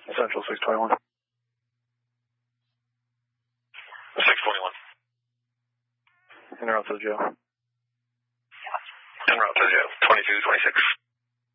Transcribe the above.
Central 621. 621. En route to the jail. En route to the jail. 2226.